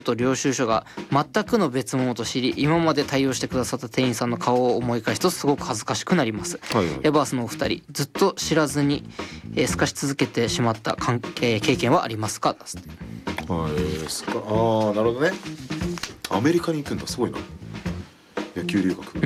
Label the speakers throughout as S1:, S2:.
S1: と領収書が全くの別物と知り、今まで対応してくださった店員さんの顔を思い返すとすごく恥ずかしくなります。
S2: はいはい、
S1: エバースのお二人、ずっと知らずに透かし続けてしまった経験はありますか？
S2: なるほどね。アメリカに行くんだ、すごいな。野球留学。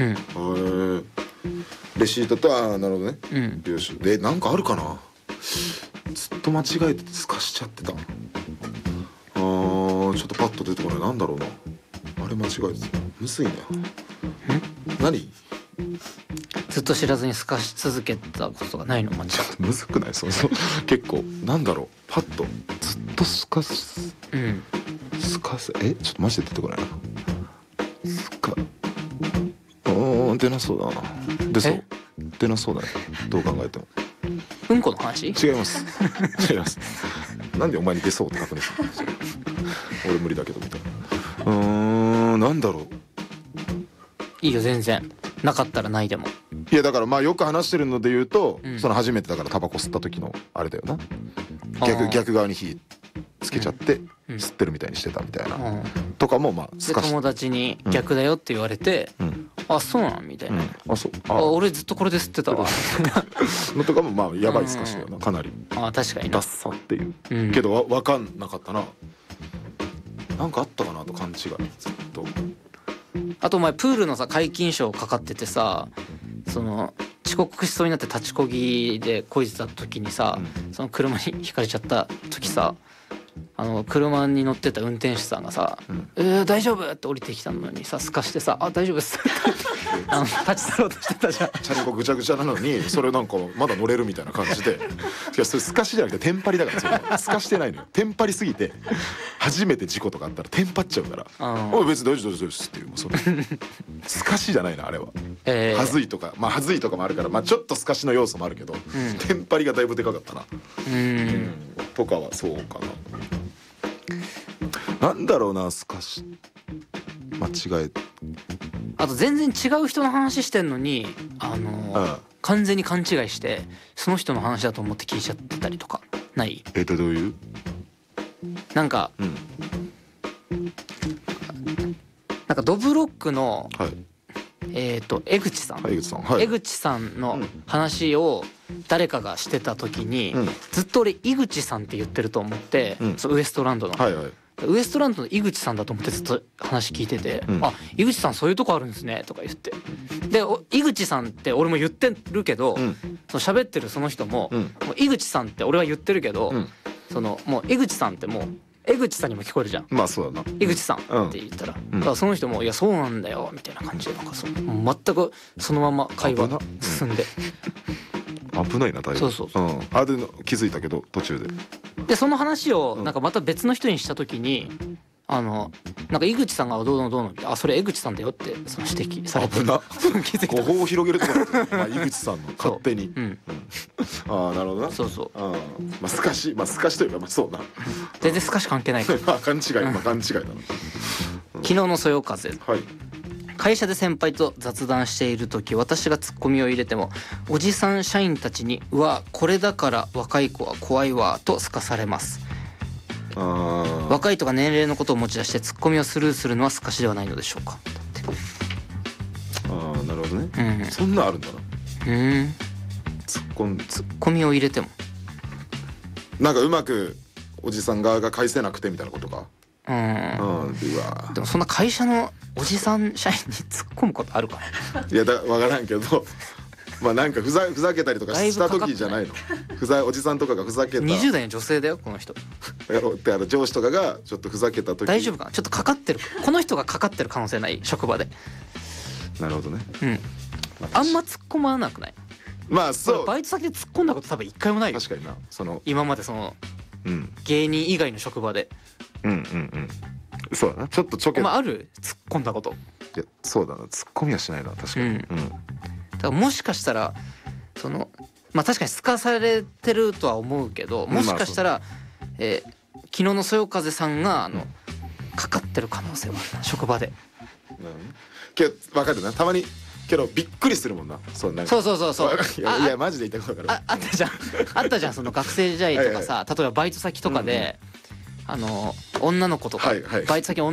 S2: レシートとなるほどね。領収でなんかあるかな。ずっと間違えて透かしちゃってた。ちょっとパッと出てこない。なんだろうな。あれ間違えてた。むずいね。何？
S1: ずっと知らずに透かし続けたことがないの？間違え
S2: むずくない？そう結構なんだろう。パッとずっと透かす。透かす。ちょっとマジで出てこないな。出なそうだな。出そう。出なそうだね。どう考えても。
S1: うんこの話？
S2: 違います。違います。なんでお前に出そうって確認する？俺無理だけどみたいな。なんだろう。
S1: いいよ全然。なかったらないでも。
S2: いやだからまあよく話してるので言うと、その初めてだからタバコ吸った時のあれだよな。逆側に火つけちゃって吸ってるみたいにしてたみたいなとかもまあ
S1: で友達に逆だよって言われて、あそうなんみたいな、俺ずっとこれで吸ってたわ
S2: のとかもまあやばいすかしだよな、かなり。
S1: 確かに
S2: ダッサっていう、けど分かんなかったな。なんかあったかなと勘違いずっと。
S1: あとお前プールのさ皆勤賞かかっててさ、その遅刻しそうになって立ちこぎでこいてた時にさ、その車にひかれちゃった時さ、車に乗ってた運転手さんがさ「大丈夫?」って降りてきたのにさすかしてさ「あ大丈夫っす」立ち去ろうとしてたじゃん。
S2: チャリンコぐちゃぐちゃなのにそれなんかまだ乗れるみたいな感じで、いやそれすかしじゃなくてテンパりだから、それすかしてないのよ。テンパりすぎて初めて事故とかあったらテンパっちゃうから「おい別に大丈夫です」っていう、もうそれすかしじゃないなあれは。はずいとかまあはずいとかもあるから、まあちょっとすかしの要素もあるけど、テンパりがだいぶでかかったな。とかはそうかな。なんだろうな、すかし間違え。
S1: あと全然違う人の話してんのに完全に勘違いしてその人の話だと思って聞いちゃってたりとかない？
S2: どういう？
S1: なんか、なんかドブロックの、江口さん、江口さんの話を誰かがしてた時に、ずっと俺井口さんって言ってると思って、ウエストランドの、ウエストランドの井口さんだと思ってずっと話聞いてて「あ井口さんそういうとこあるんですね」とか言って、で井口さんって俺も言ってるけど、その喋ってるその人も井口さんって俺は言ってるけど、そのもう江口さんってもう江口さんにも聞こえるじゃん。
S2: まあそうだな。
S1: 井口さんって言ったら、だからその人も「いやそうなんだよ」みたいな感じでなんか全くそのまま会話が進んで。
S2: 危ないなだいぶ。そうあで気づいたけど途中で。
S1: でその話をなんかまた別の人にした時になんか井口さんがどうのどうのって「あそれ江口さんだよ」ってその指摘されて、
S2: 危な
S1: 気づいた。
S2: 誤報を広げるところだった、まあ、井口さんの勝手に。ああなるほどな。
S1: そうそう。
S2: まあすかしまあすかしというかまあそうな。
S1: 全然すかし関係ないから。
S2: まあ勘違いだな。
S1: 昨日のそよ風。会社で先輩と雑談している時、私がツッコミを入れてもおじさん社員たちに「うわこれだから若い子は怖いわ」とすかされます。若いとか年齢のことを持ち出してツッコミをスルーするのはすかしではないのでしょうか。
S2: なるほどね。そんなあるんだな。ツッコミ
S1: を入れても
S2: なんかうまくおじさん側が返せなくてみたいなことか。
S1: でもそんな会社のおじさん社員に突っ込むことあるかな。
S2: いや分からんけどまあなんかふざけたりとかした時じゃないの。おじさんとかがふざけた
S1: 20代の女性だよこの人。
S2: 上司とかがちょっとふざけた時
S1: 大丈夫かな。ちょっとかかってるこの人がかかってる可能性ない？職場で。
S2: なるほどね。
S1: あんま突っ込まなくない？
S2: まあそう
S1: バイト先で突っ込んだこと多分一回もないよ。
S2: 確かにな。
S1: 今までその芸人以外の職場で。
S2: そうだな。ちょっとちょけ。
S1: ある突っ込んだこと。
S2: いやそうだな。突っ込みはしないな確かに。だ
S1: からもしかしたらそのまあ確かにすかされてるとは思うけど、もしかしたら昨日のそよ風さんがかかってる可能性はあるな職場で。
S2: けど分かるな。たまにけどびっくりするもんな。そういやマジで言いたいことだから。
S1: あったじゃんその学生時代とかさ、例えばバイト先とかで女の子とかバイト先